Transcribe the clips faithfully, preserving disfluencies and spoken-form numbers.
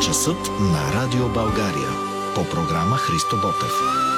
Часът на Радио България. По програма Христо Ботев.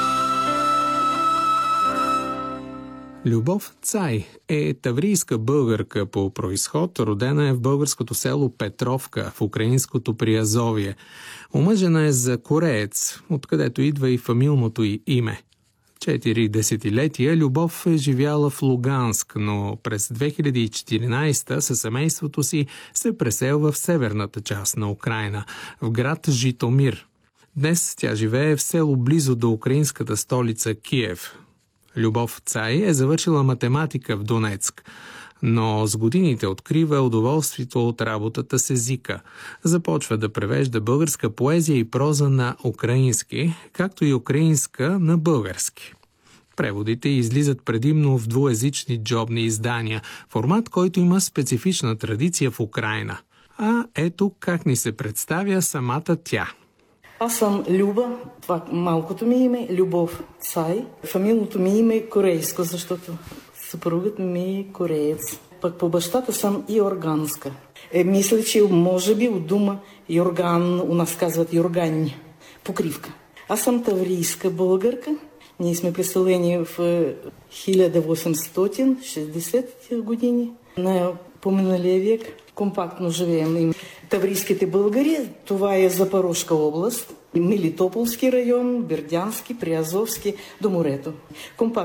Любов Цай е таврийска българка по произход, родена е в българското село Петровка, в украинското Приазовие. Омъжена е за кореец, откъдето идва и фамилното й име. Четири десетилетия Любов е живяла в Луганск, но през две хиляди и четиринадесета със семейството си се преселва в северната част на Украйна, в град Житомир. Днес тя живее в село близо до украинската столица Киев. Любов Цай е завършила математика в Донецк, но с годините открива удоволствието от работата с езика. Започва да превежда българска поезия и проза на украински, както и украинска на български. Преводите излизат предимно в двуезични джобни издания, формат, който има специфична традиция в Украйна. А ето как ни се представя самата тя. Аз съм Люба, това малкото ми име, Любов Цай. Фамилното ми име е корейско, защото съпругът ми е кореец. Пък по бащата съм йорганска. Е, мисля, че може би от дума йорган, у нас казват йоргань, покривка. Аз съм таврийска българка. Ние сме преселени в хиляда осемстотин шестдесетте години на поминалия век. Компактно живеем. Таврийските българи, това е Запорожка област, Мелитополски район, Бердянски, Приазовски, до морето. Компактно